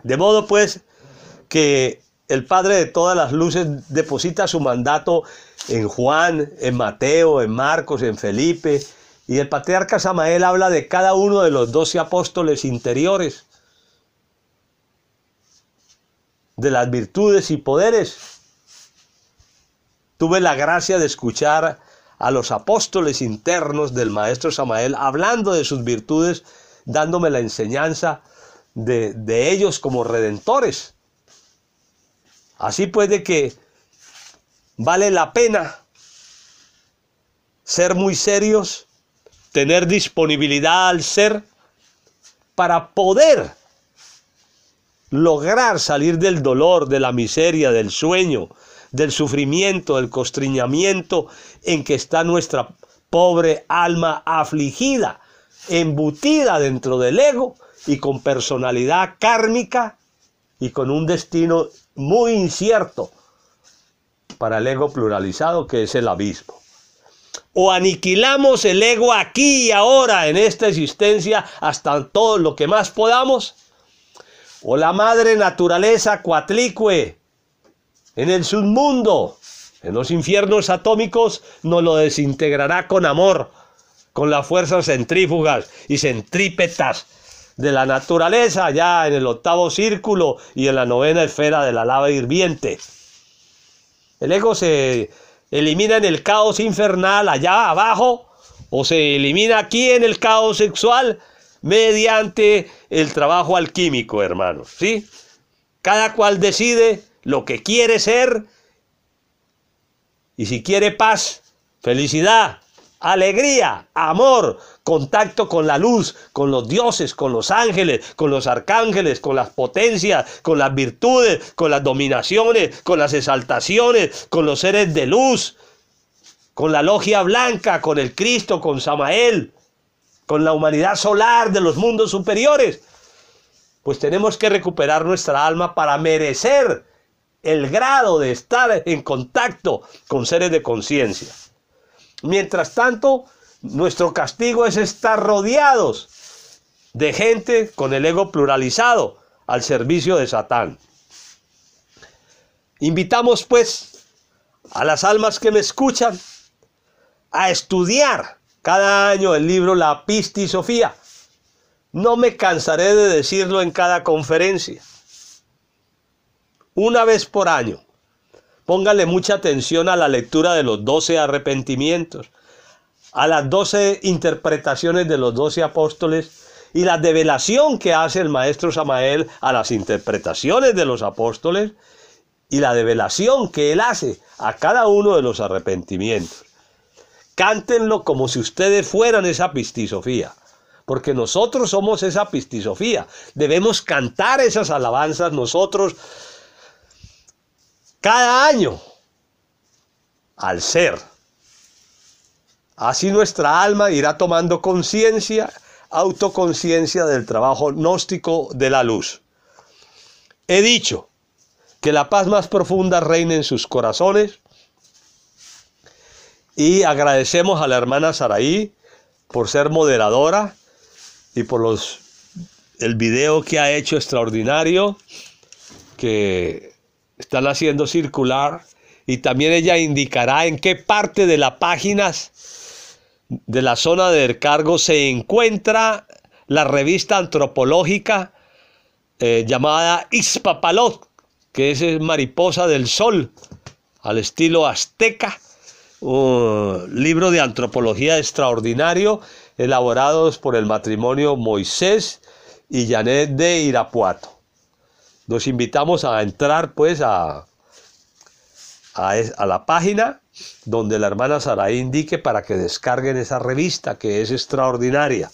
De modo pues que el Padre de todas las luces deposita su mandato en Juan, en Mateo, en Marcos, en Felipe, y el patriarca Samael habla de cada uno de los 12 apóstoles interiores, de las virtudes y poderes. Tuve la gracia de escuchar a los apóstoles internos del maestro Samael hablando de sus virtudes, dándome la enseñanza de ellos como redentores. Así pues, de que vale la pena ser muy serios, tener disponibilidad al ser para poder lograr salir del dolor, de la miseria, del sueño, del sufrimiento, del constreñimiento en que está nuestra pobre alma afligida, embutida dentro del ego y con personalidad kármica y con un destino muy incierto para el ego pluralizado, que es el abismo. O aniquilamos el ego aquí y ahora en esta existencia hasta todo lo que más podamos, o la madre naturaleza cuatlicue en el submundo, en los infiernos atómicos, nos lo desintegrará con amor, con las fuerzas centrífugas y centrípetas de la naturaleza, ya en el 8º círculo y en la 9ª esfera de la lava hirviente. El ego se elimina en el caos infernal allá abajo, o se elimina aquí en el caos sexual mediante el trabajo alquímico, hermanos, ¿sí? Cada cual decide lo que quiere ser, y si quiere paz, felicidad, alegría, amor, contacto con la luz, con los dioses, con los ángeles, con los arcángeles, con las potencias, con las virtudes, con las dominaciones, con las exaltaciones, con los seres de luz, con la logia blanca, con el Cristo, con Samael, con la humanidad solar de los mundos superiores, pues tenemos que recuperar nuestra alma para merecer el grado de estar en contacto con seres de conciencia. Mientras tanto, nuestro castigo es estar rodeados de gente con el ego pluralizado al servicio de Satán. Invitamos pues a las almas que me escuchan a estudiar cada año el libro La Pistisofía. No me cansaré de decirlo en cada conferencia. Una vez por año. Póngale mucha atención a la lectura de los 12 arrepentimientos, a las 12 interpretaciones de los 12 apóstoles y la develación que hace el maestro Samael a las interpretaciones de los apóstoles y la develación que él hace a cada uno de los arrepentimientos. Cántenlo como si ustedes fueran esa pistisofía, porque nosotros somos esa pistisofía. Debemos cantar esas alabanzas nosotros cada año al ser. Así nuestra alma irá tomando conciencia, autoconciencia del trabajo gnóstico de la luz. He dicho que la paz más profunda reine en sus corazones, y agradecemos a la hermana Saraí por ser moderadora y por el video que ha hecho extraordinario, que están haciendo circular, y también ella indicará en qué parte de las páginas de la zona de descargo se encuentra la revista antropológica llamada Ixpapalot, que es mariposa del sol, al estilo azteca, un libro de antropología extraordinario, elaborados por el matrimonio Moisés y Janet de Irapuato. Nos invitamos a entrar pues a la página donde la hermana Saraí indique para que descarguen esa revista, que es extraordinaria.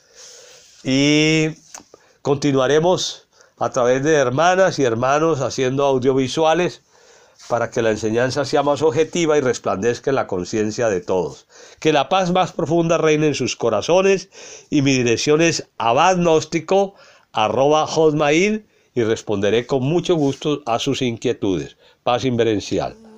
Y continuaremos a través de hermanas y hermanos haciendo audiovisuales para que la enseñanza sea más objetiva y resplandezca en la conciencia de todos. Que la paz más profunda reine en sus corazones, y mi dirección es abadgnóstico@hotmail, y responderé con mucho gusto a sus inquietudes. Paz inverencial.